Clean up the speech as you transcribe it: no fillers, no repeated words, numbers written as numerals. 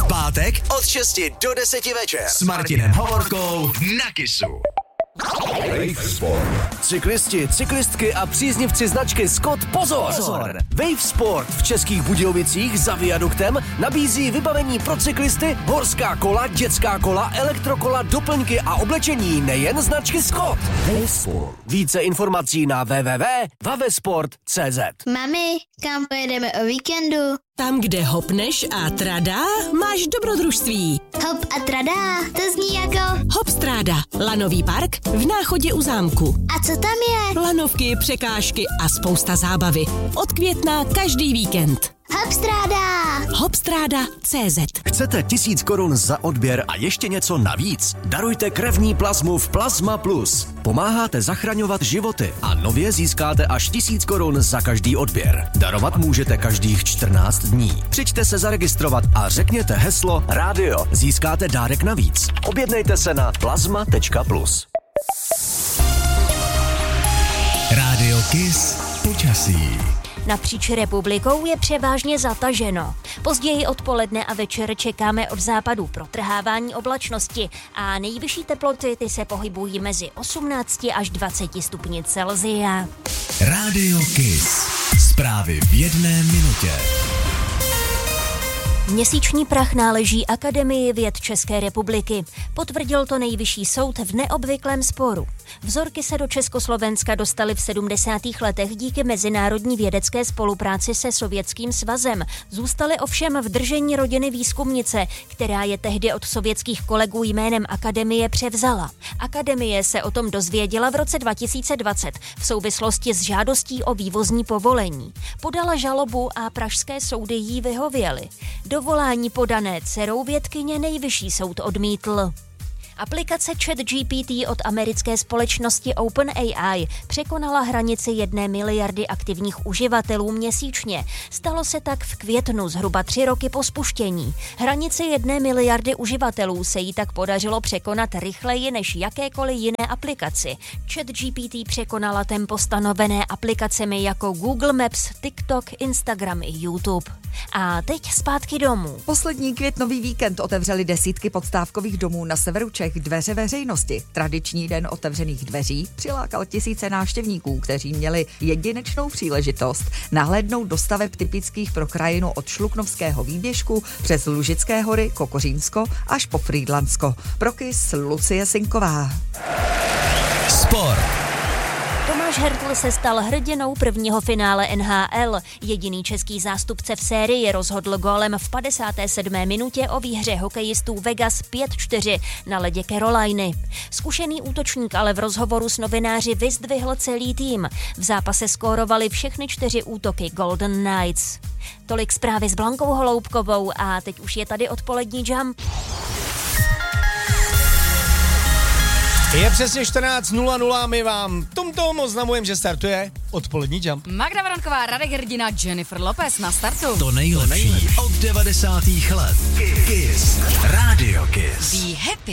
Pátek od 6 do 10 večer s Martinem Hovorkou na Kissu. Wave Sport. Cyklisti, cyklistky a příznivci značky Scott, pozor! Wave Sport v Českých Budějovicích za viaduktem nabízí vybavení pro cyklisty, horská kola, dětská kola, elektrokola, doplňky a oblečení nejen značky Scott. Wave Sport. Více informací na www.vavesport.cz. Mami, kam pojedeme o víkendu? Tam, kde hopneš a tradá, máš dobrodružství. Hop a tradá, to zní jako... Hopstráda, lanový park v Náchodě u zámku. A co tam je? Lanovky, překážky a spousta zábavy. Od května každý víkend. Hopstráda! Hopstráda.cz. Chcete 1000 korun za odběr a ještě něco navíc? Darujte krevní plazmu v Plazma Plus. Pomáháte zachraňovat životy a nově získáte až 1000 korun za každý odběr. Darovat můžete každých 14 dní. Přijďte se zaregistrovat a řekněte heslo rádio. Získáte dárek navíc. Objednejte se na plazma.plus. Rádio Kiss počasí. Napříč republikou je převážně zataženo. Později odpoledne a večer čekáme od západu protrhávání oblačnosti a nejvyšší teploty ty se pohybují mezi 18 až 20 stupni Celsia. Rádio Kiss. Zprávy v 1 minutě. Měsíční prach náleží Akademii věd České republiky. Potvrdil to nejvyšší soud v neobvyklém sporu. Vzorky se do Československa dostaly v 70. letech díky mezinárodní vědecké spolupráci se Sovětským svazem. Zůstaly ovšem v držení rodiny výzkumnice, která je tehdy od sovětských kolegů jménem Akademie převzala. Akademie se o tom dozvěděla v roce 2020 v souvislosti s žádostí o vývozní povolení. Podala žalobu a pražské soudy jí vyhověly. Dovolání podané dcerou vědkyně nejvyšší soud odmítl. Aplikace ChatGPT od americké společnosti OpenAI překonala hranici 1 miliardy aktivních uživatelů měsíčně. Stalo se tak v květnu, zhruba 3 roky po spuštění. Hranici 1 miliardy uživatelů se jí tak podařilo překonat rychleji než jakékoliv jiné aplikaci. ChatGPT překonala tempo stanovené aplikacemi jako Google Maps, TikTok, Instagram i YouTube. A teď zpátky domů. Poslední květnový víkend otevřeli desítky podstávkových domů na severu Čech dveře veřejnosti. Tradiční den otevřených dveří přilákal tisíce návštěvníků, kteří měli jedinečnou příležitost nahlédnout do staveb typických pro krajinu od Šluknovského výběžku přes Lužické hory, Kokořínsko až po Frýdlantsko. Pro Kiss Lucie Sinková. Sport. Tomáš Hertl se stal hrdinou prvního finále NHL. Jediný český zástupce v sérii rozhodl gólem v 57. minutě o výhře hokejistů Vegas 5-4 na ledě Caroliny. Zkušený útočník ale v rozhovoru s novináři vyzdvihl celý tým. V zápase skórovali všechny 4 útoky Golden Knights. Tolik zprávy s Blankou Holoubkovou a teď už je tady odpolední Jump. Je přesně 14:00, my vám tom oznamujeme, že startuje odpolední Jump. Magda Varanková, Radek Hrdina, Jennifer Lopez na startu. To nejlepší od 90. let. Kiss. Rádio Kiss. Be happy.